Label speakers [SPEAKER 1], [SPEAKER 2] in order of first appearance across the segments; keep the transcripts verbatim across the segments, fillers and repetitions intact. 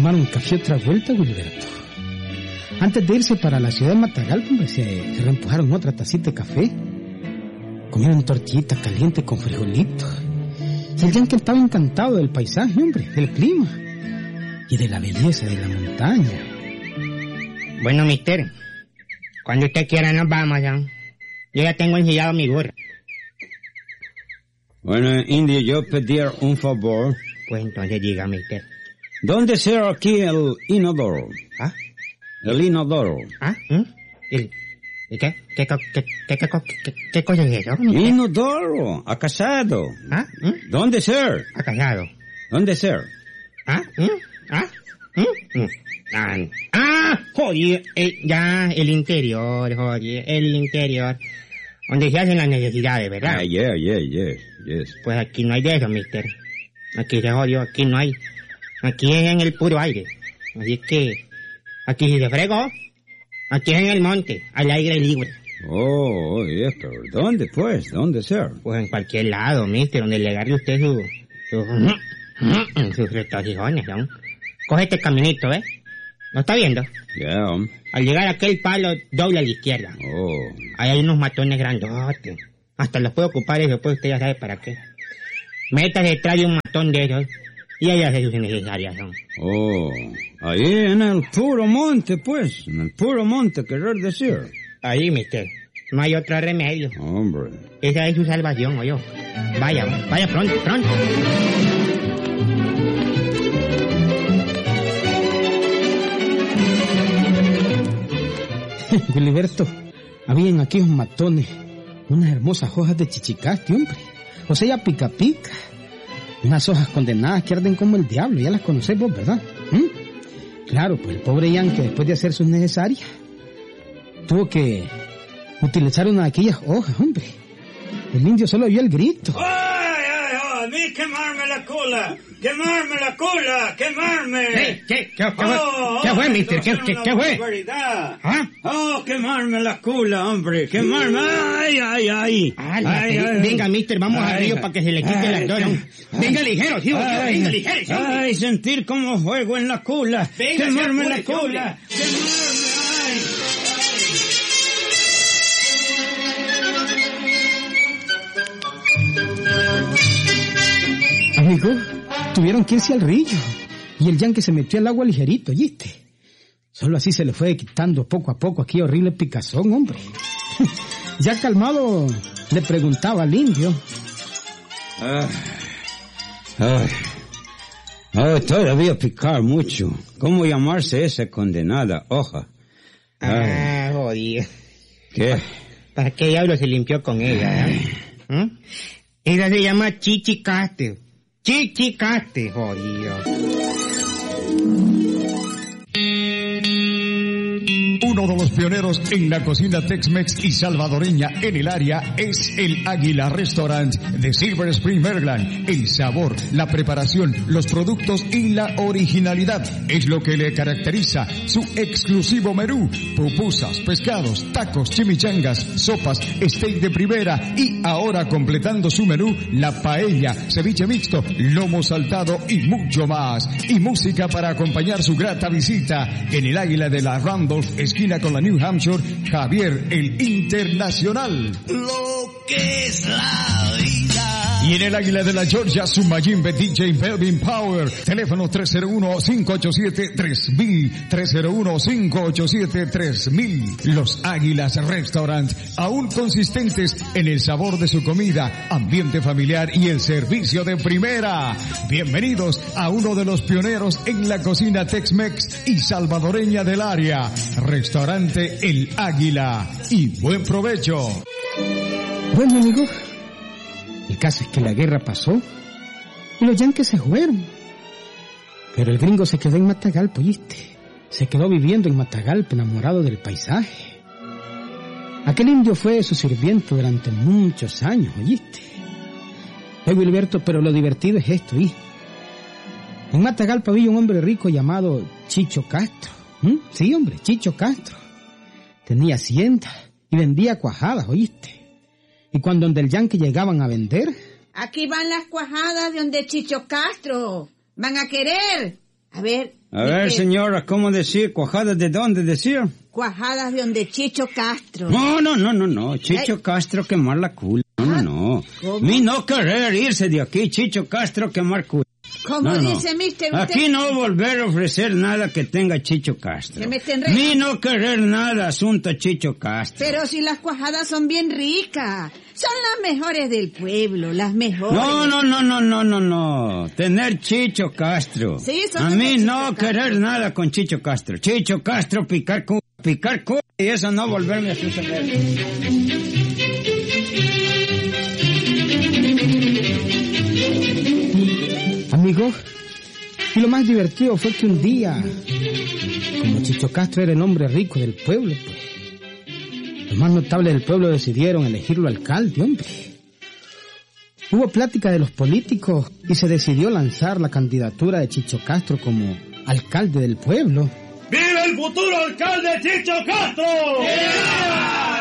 [SPEAKER 1] tomaron café otra vuelta, Wilberto. Antes de irse para la ciudad de Matagalpa, hombre, se, se reempujaron otra tacita de café. Comieron tortillita caliente con frijolitos. Y el yanque estaba encantado del paisaje, hombre, del clima y de la belleza de la montaña.
[SPEAKER 2] Bueno, mister, cuando usted quiera nos vamos ya. Yo ya tengo ensillado mi burro.
[SPEAKER 3] Bueno, Indio, yo pedir un favor.
[SPEAKER 2] Pues entonces diga, mister.
[SPEAKER 3] ¿Dónde será aquí el inodoro?
[SPEAKER 2] ¿Ah?
[SPEAKER 3] El inodoro.
[SPEAKER 2] ¿Ah? ¿Mm? ¿El, ¿Y qué? ¿Qué, qué, qué, qué, qué, qué, qué cosa es eso, mister?
[SPEAKER 3] Inodoro, acasado.
[SPEAKER 2] ¿Ah? ¿Mm?
[SPEAKER 3] ¿Dónde ser?
[SPEAKER 2] Acasado.
[SPEAKER 3] ¿Dónde ser?
[SPEAKER 2] ¿Ah? ¿Mm? ¿Ah? ¿Mm? ¿Mm? Ah, ah, joder, eh, ya, el interior, joder, el interior. Donde se hacen las necesidades, ¿verdad?
[SPEAKER 3] Ah, yeah, yeah, yes, yes.
[SPEAKER 2] Pues aquí no hay de eso, mister. Aquí se jodió, aquí no hay. Aquí es en el puro aire. Así es que, aquí si se fregó, aquí es en el monte, al aire libre.
[SPEAKER 3] Oh, yeah, pero ¿dónde pues? ¿Dónde ser?
[SPEAKER 2] Pues en cualquier lado, mister, donde le agarre usted su, su, sus retorcijones, ¿no? Coge este caminito, ¿ves? ¿Lo está viendo?
[SPEAKER 3] Yeah.
[SPEAKER 2] Al llegar a aquel palo, dobla a la izquierda.
[SPEAKER 3] Oh.
[SPEAKER 2] Ahí hay unos matones grandotes. Hasta los puede ocupar y después usted ya sabe para qué. Meta detrás de un matón de esos y ahí hace sus necesarias, ¿no?
[SPEAKER 3] Oh, ahí en el puro monte, pues. En el puro monte, querer decir.
[SPEAKER 2] Ahí, mister. No hay otro remedio.
[SPEAKER 3] Hombre.
[SPEAKER 2] Esa es su salvación, oye. Vaya, vaya pronto, pronto.
[SPEAKER 1] Wilberto, habían aquí unos matones, unas hermosas hojas de chichicaste, hombre. O sea, ya pica pica. Unas hojas condenadas que arden como el diablo, ya las conocés vos, ¿verdad? ¿Mm? Claro, pues el pobre Yankee, después de hacer sus necesarias, tuvo que utilizar una de aquellas hojas, hombre. El indio solo oyó el grito.
[SPEAKER 3] ¡Ay, ay, ay! ¡A mí quemarme la cola! ¡Quemarme la cola! ¡Quemarme!
[SPEAKER 2] ¿Qué? ¿Qué? ¿Qué, qué, oh, qué fue, mister? ¿Qué, qué, qué fue?
[SPEAKER 3] ¿Ah? ¡Oh, quemarme la cola, hombre! ¡Quemarme! ¡Ay, ay, ay!
[SPEAKER 2] ay, ay, ay venga, ay, mister, vamos ay, al río para que se le quite ay, la dora. Venga ligero, tío. Ay, venga ligero, tío.
[SPEAKER 3] ¡Ay, sentir como fuego en la cola! Venga, ¡quemarme la cola! ¡Quemarme! ¡Ay!
[SPEAKER 1] Amigo, tuvieron que irse al río y el yanque se metió al agua ligerito, ¿oíste? Solo así se le fue quitando poco a poco aquí horrible picazón, hombre. Ya calmado, le preguntaba al indio.
[SPEAKER 3] Ay, ay, ay, todavía picar mucho. ¿Cómo llamarse esa condenada hoja?
[SPEAKER 2] Ay. Ah, jodido.
[SPEAKER 3] ¿Qué?
[SPEAKER 2] ¿Para qué diablo se limpió con ella, eh? ¿Mm? Ella se llama chichicaste. Chichicaste, jodido.
[SPEAKER 4] Uno de los pioneros en la cocina Tex-Mex y salvadoreña en el área es el Águila Restaurant de Silver Spring, Maryland. El sabor, la preparación, los productos y la originalidad es lo que le caracteriza su exclusivo menú. Pupusas, pescados, tacos, chimichangas, sopas, steak de primera y ahora completando su menú, la paella, ceviche mixto, lomo saltado y mucho más. Y música para acompañar su grata visita en el Águila de la Randolph, esquina con la New Hampshire, Javier el Internacional.
[SPEAKER 5] Lo que es la vida.
[SPEAKER 4] Y en el Águila de la Georgia, su Mayimbe D J Melvin Power. Teléfono tres cero uno, cinco ocho siete, tres mil. tres cero uno, cinco ocho siete, tres mil. Los Águilas Restaurant, aún consistentes en el sabor de su comida, ambiente familiar y el servicio de primera. Bienvenidos a uno de los pioneros en la cocina Tex-Mex y salvadoreña del área. Restaurante El Águila. Y buen provecho.
[SPEAKER 1] Bueno, amigos, el caso es que la guerra pasó y los yanques se fueron. Pero el gringo se quedó en Matagalpa, ¿oíste? Se quedó viviendo en Matagalpa, enamorado del paisaje. Aquel indio fue su sirviente durante muchos años, ¿oíste? Hey, Wilberto, pero lo divertido es esto, ¿oíste? En Matagalpa había un hombre rico llamado Chicho Castro. ¿Mm? Sí, hombre, Chicho Castro. Tenía hacienda y vendía cuajadas, ¿oíste? Y cuando donde el yanque llegaban a vender...
[SPEAKER 6] Aquí van las cuajadas de donde Chicho Castro. Van a querer. A ver,
[SPEAKER 3] A ver, señora, ¿cómo decir? ¿Cuajadas de dónde decir?
[SPEAKER 6] Cuajadas de donde Chicho Castro.
[SPEAKER 3] No, no, no, no, no. Chicho Ay. Castro quemar la cula. No, no, no. ¿Cómo? Mi no querer irse de aquí, Chicho Castro quemar cula.
[SPEAKER 6] ¿Cómo
[SPEAKER 3] no,
[SPEAKER 6] dice,
[SPEAKER 3] no.
[SPEAKER 6] mister? Usted...
[SPEAKER 3] Aquí no volver a ofrecer nada que tenga Chicho Castro.
[SPEAKER 6] Se mete en
[SPEAKER 3] Mi no querer nada asunto Chicho Castro.
[SPEAKER 6] Pero si las cuajadas son bien ricas. Son las mejores del pueblo, las mejores.
[SPEAKER 3] No, no, no, no, no, no, no. Tener Chicho Castro.
[SPEAKER 6] Sí, son
[SPEAKER 3] a mí no
[SPEAKER 6] Castro.
[SPEAKER 3] Querer nada con Chicho Castro. Chicho Castro picar cu, picar cu, y eso no volverme a suceder.
[SPEAKER 1] Amigo, y lo más divertido fue que un día, como Chicho Castro era el hombre rico del pueblo, pues, los más notables del pueblo decidieron elegirlo alcalde, hombre. Hubo plática de los políticos y se decidió lanzar la candidatura de Chicho Castro como alcalde del pueblo.
[SPEAKER 5] ¡Viva el futuro alcalde Chicho Castro! ¡Yeah!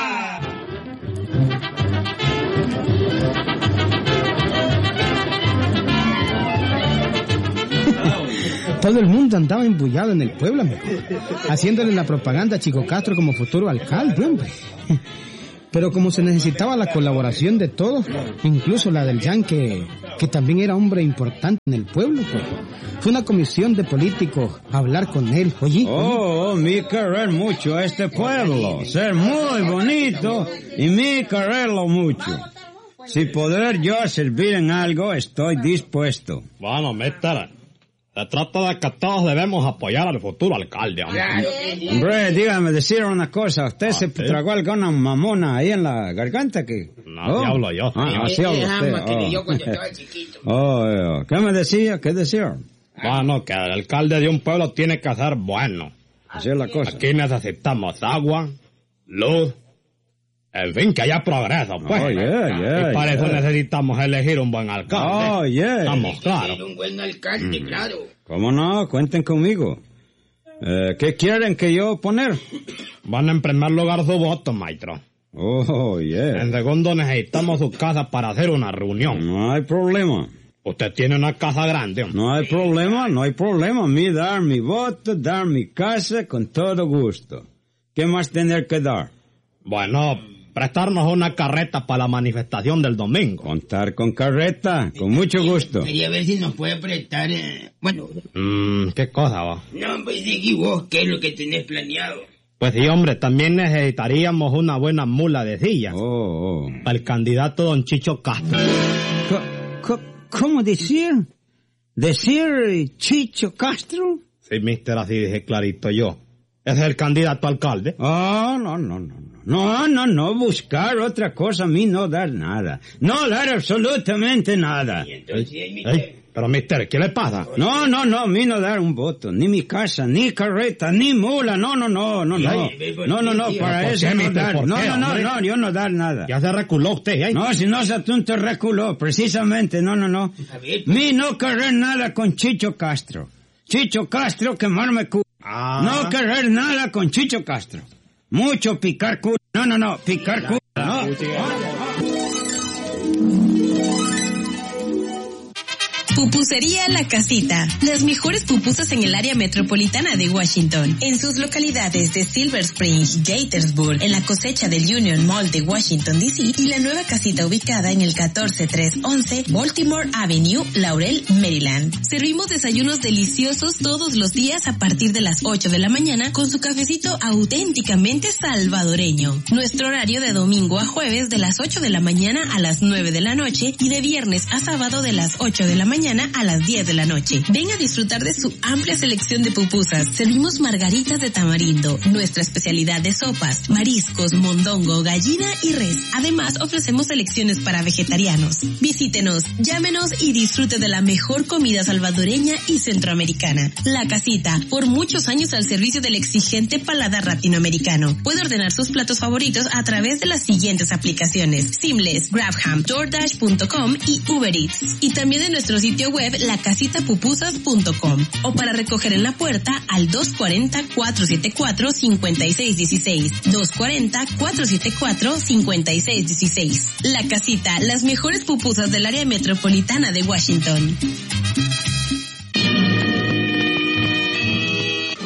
[SPEAKER 1] Todo el mundo andaba embullado en el pueblo, amigo, haciéndole la propaganda a Chico Castro como futuro alcalde, hombre. Pero como se necesitaba la colaboración de todos, incluso la del Jan, que, que también era hombre importante en el pueblo, pues, fue una comisión de políticos a hablar con él. Oye,
[SPEAKER 3] oh, oh, mi querer mucho a este pueblo, ser muy bonito y mi quererlo mucho. Si poder yo servir en algo, estoy dispuesto.
[SPEAKER 7] Bueno, mister, se trata de que todos debemos apoyar al futuro alcalde, hombre.
[SPEAKER 3] Hombre, dígame, decir una cosa. ¿Usted ah, se ¿sí? tragó alguna mamona ahí en la garganta? que?
[SPEAKER 7] No, oh. así hablo yo.
[SPEAKER 3] Ah, así hablo usted. Oh.
[SPEAKER 8] Yo cuando estaba chiquito.
[SPEAKER 3] Oh, oh, ¿qué me decía? ¿Qué decía?
[SPEAKER 7] Bueno, que el alcalde de un pueblo tiene que ser bueno.
[SPEAKER 3] Así es la cosa.
[SPEAKER 7] Aquí necesitamos agua, luz, en fin, que haya progreso, pues.
[SPEAKER 3] Oh, yeah, yeah,
[SPEAKER 7] y para
[SPEAKER 3] yeah.
[SPEAKER 7] eso necesitamos elegir un buen alcalde.
[SPEAKER 3] Oh, yeah.
[SPEAKER 7] Estamos claros.
[SPEAKER 8] Un buen alcalde, mm. claro.
[SPEAKER 3] ¿Cómo no? Cuenten conmigo. Eh, ¿Qué quieren que yo poner?
[SPEAKER 7] Van en primer lugar su voto, maestro.
[SPEAKER 3] Oh, yeah.
[SPEAKER 7] En segundo, necesitamos su casa para hacer una reunión.
[SPEAKER 3] No hay problema.
[SPEAKER 7] Usted tiene una casa grande, hombre.
[SPEAKER 3] No hay problema, no hay problema. Mi dar mi voto, dar mi casa con todo gusto. ¿Qué más tener que dar?
[SPEAKER 7] Bueno, prestarnos una carreta para la manifestación del domingo.
[SPEAKER 3] Contar con carreta, con mucho gusto.
[SPEAKER 8] Quería ver si nos puede prestar, eh, bueno.
[SPEAKER 7] Mm, ¿qué cosa va?
[SPEAKER 8] No, pues de vos, ¿qué es lo que tenés planeado?
[SPEAKER 7] Pues sí, hombre, también necesitaríamos una buena mula de silla.
[SPEAKER 3] Oh, oh.
[SPEAKER 7] Para el candidato don Chicho Castro.
[SPEAKER 3] ¿Cómo, cómo decir? ¿Decir Chicho Castro?
[SPEAKER 7] Sí, mister, así dije clarito yo. Ese es el candidato a alcalde.
[SPEAKER 3] Oh, no, no, no, no. No, no, no, buscar otra cosa a mí no dar nada. No dar absolutamente nada.
[SPEAKER 8] Y entonces, mister...
[SPEAKER 7] Ey, pero, mister, ¿qué le pasa?
[SPEAKER 3] No, no, no, a mí no dar un voto. Ni mi casa, ni carreta, ni mula. No, no, no, no, no. No, no, no, para eso no dar. No, no, no, no, yo no dar nada.
[SPEAKER 7] Ya se reculó usted, ¿eh?
[SPEAKER 3] No, si no se atunto reculó, precisamente, no, no, no. Mi no querer nada con Chicho Castro. Chicho Castro quemarme cu...
[SPEAKER 7] Ah.
[SPEAKER 3] No querer nada con Chicho Castro. Mucho picar cu... No, no, no, picar cu... No.
[SPEAKER 9] Pupusería La Casita. Las mejores pupusas en el área metropolitana de Washington. En sus localidades de Silver Spring, Gaithersburg, en la cosecha del Union Mall de Washington, D C y la nueva casita ubicada en el catorce trescientos once Baltimore Avenue, Laurel, Maryland. Servimos desayunos deliciosos todos los días a partir de las ocho de la mañana con su cafecito auténticamente salvadoreño. Nuestro horario de domingo a jueves de las ocho de la mañana a las nueve de la noche y de viernes a sábado de las ocho de la mañana a las diez de la noche. Ven a disfrutar de su amplia selección de pupusas. Servimos margaritas de tamarindo, nuestra especialidad de sopas, mariscos, mondongo, gallina y res. Además, ofrecemos selecciones para vegetarianos. Visítenos, llámenos y disfrute de la mejor comida salvadoreña y centroamericana. La Casita, por muchos años al servicio del exigente paladar latinoamericano. Puede ordenar sus platos favoritos a través de las siguientes aplicaciones: Seamless, Grabham, DoorDash punto com y Uber Eats. Y también en nuestro sitio web la casita pupusas punto com o para recoger en la puerta al dos cuatro cero, cuatro siete cuatro, cinco seis uno seis, dos cuatro cero, cuatro siete cuatro, cinco seis uno seis. La Casita, las mejores pupusas del área metropolitana de Washington.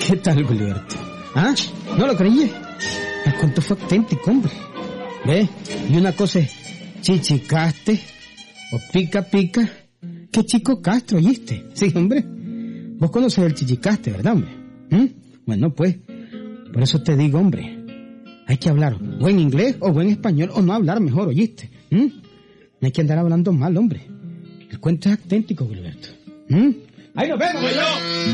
[SPEAKER 1] ¿Qué tal, Gilberto? ¿Ah? ¿No lo creí? El cuento fue auténtico, hombre. ¿Ve? Y una cosa es chichicaste o pica pica que Chico Castro, ¿oíste? Sí, hombre. Vos conoces el chichicaste, ¿verdad, hombre? ¿Mm? Bueno, pues, por eso te digo, hombre, hay que hablar o en inglés o en español o no hablar mejor, ¿oíste? ¿Mm? No hay que andar hablando mal, hombre. El cuento es auténtico, Gilberto. ¿Mm? ¡Ahí nos vemos!